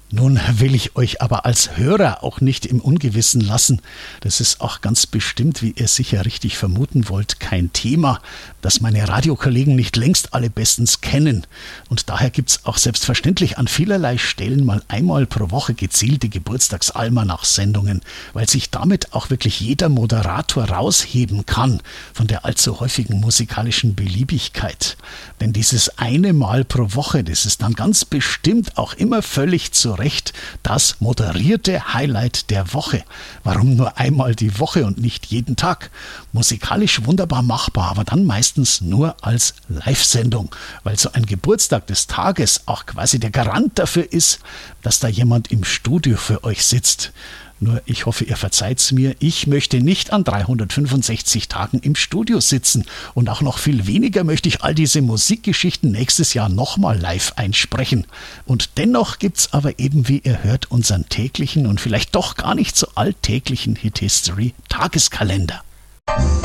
Nun will ich euch aber als Hörer auch nicht im Ungewissen lassen. Das ist auch ganz bestimmt, wie ihr sicher richtig vermuten wollt, kein Thema, das meine Radiokollegen nicht längst alle bestens kennen. Und daher gibt's auch selbstverständlich an vielerlei Stellen mal einmal pro Woche gezielte Geburtstagsalmanach-Sendungen, weil sich damit auch wirklich jeder Moderator rausheben kann von der allzu häufigen musikalischen Beliebigkeit. Denn dieses eine Mal pro Woche, das ist dann ganz bestimmt auch immer völlig zu Recht das moderierte Highlight der Woche. Warum nur einmal die Woche und nicht jeden Tag? Musikalisch wunderbar machbar, aber dann meistens nur als Live-Sendung, weil so ein Geburtstag des Tages auch quasi der Garant dafür ist, dass da jemand im Studio für euch sitzt. Nur ich hoffe, ihr verzeiht's mir, ich möchte nicht an 365 Tagen im Studio sitzen und auch noch viel weniger möchte ich all diese Musikgeschichten nächstes Jahr nochmal live einsprechen. Und dennoch gibt's aber eben, wie ihr hört, unseren täglichen und vielleicht doch gar nicht so alltäglichen Hit History Tageskalender.